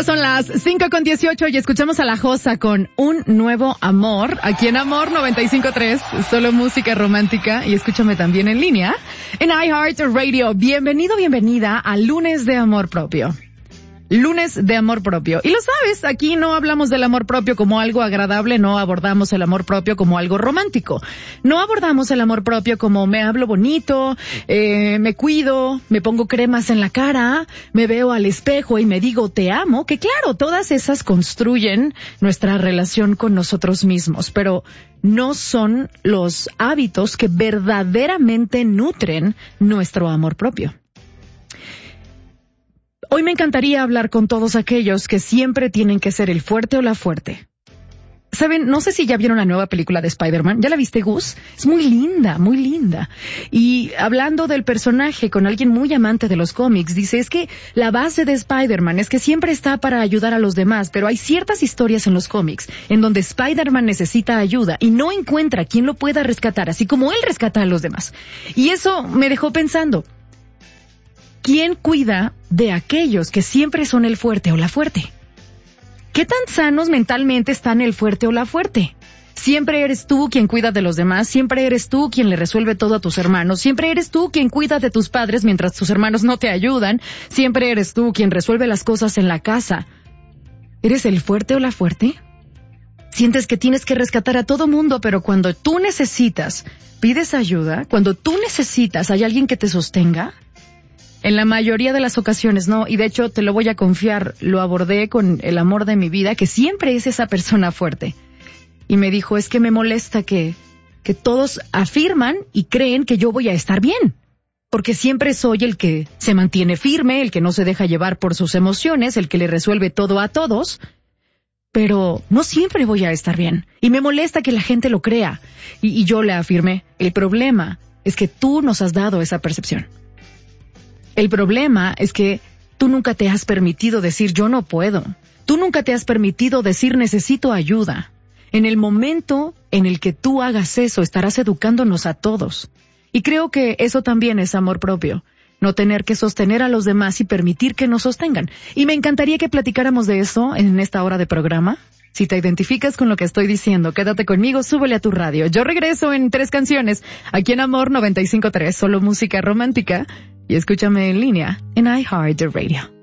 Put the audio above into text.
Son las 5:18 y escuchamos a La Josa con Un Nuevo Amor, aquí en Amor 95.3, solo música romántica, y escúchame también en línea en iHeartRadio. Bienvenido, bienvenida al Lunes de Amor Propio. Lunes de amor propio. Y lo sabes, aquí no hablamos del amor propio como algo agradable, no abordamos el amor propio como algo romántico. No abordamos el amor propio como me hablo bonito, me cuido, me pongo cremas en la cara, me veo al espejo y me digo te amo, que claro, todas esas construyen nuestra relación con nosotros mismos, pero no son los hábitos que verdaderamente nutren nuestro amor propio. Hoy me encantaría hablar con todos aquellos que siempre tienen que ser el fuerte o la fuerte. ¿Saben? No sé si ya vieron la nueva película de Spider-Man. ¿Ya la viste, Gus? Es muy linda, muy linda. Y hablando del personaje con alguien muy amante de los cómics, dice, es que la base de Spider-Man es que siempre está para ayudar a los demás, pero hay ciertas historias en los cómics en donde Spider-Man necesita ayuda y no encuentra quien lo pueda rescatar, así como él rescata a los demás. Y eso me dejó pensando, ¿quién cuida de aquellos que siempre son el fuerte o la fuerte? ¿Qué tan sanos mentalmente están el fuerte o la fuerte? Siempre eres tú quien cuida de los demás, siempre eres tú quien le resuelve todo a tus hermanos, siempre eres tú quien cuida de tus padres mientras tus hermanos no te ayudan, siempre eres tú quien resuelve las cosas en la casa. ¿Eres el fuerte o la fuerte? Sientes que tienes que rescatar a todo mundo, pero cuando tú necesitas, pides ayuda, cuando tú necesitas, ¿hay alguien que te sostenga? En la mayoría de las ocasiones no, y de hecho te lo voy a confiar, lo abordé con el amor de mi vida, que siempre es esa persona fuerte. Y me dijo, es que me molesta que todos afirman y creen que yo voy a estar bien, porque siempre soy el que se mantiene firme, el que no se deja llevar por sus emociones, el que le resuelve todo a todos, pero no siempre voy a estar bien. Y me molesta que la gente lo crea. Y yo le afirmé, el problema es que tú nos has dado esa percepción. El problema es que tú nunca te has permitido decir yo no puedo. Tú nunca te has permitido decir necesito ayuda. En el momento en el que tú hagas eso, estarás educándonos a todos. Y creo que eso también es amor propio. No tener que sostener a los demás y permitir que nos sostengan. Y me encantaría que platicáramos de eso en esta hora de programa. Si te identificas con lo que estoy diciendo, quédate conmigo, súbele a tu radio. Yo regreso en 3 canciones, aquí en Amor 95.3, solo música romántica. Y escúchame en línea en iHeartRadio.